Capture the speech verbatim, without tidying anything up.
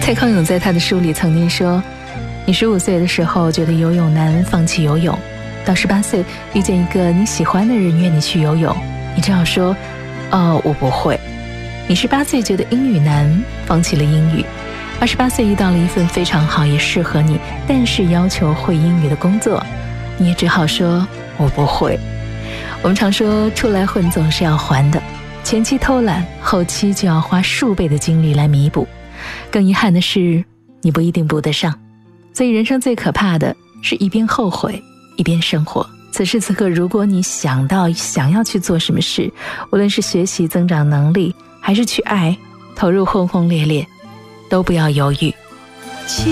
蔡康永在他的书里曾经说，你十五岁的时候觉得游泳难，放弃游泳，到十八岁遇见一个你喜欢的人约你去游泳，你只好说哦，我不会。你十八岁觉得英语难，放弃了英语，二十八岁遇到了一份非常好也适合你，但是要求会英语的工作，你也只好说我不会。我们常说出来混总是要还的，前期偷懒，后期就要花数倍的精力来弥补。更遗憾的是，你不一定补得上。所以人生最可怕的是一边后悔一边生活。此时此刻，如果你想到想要去做什么事，无论是学习增长能力，还是去爱，投入轰轰烈烈，都不要犹豫，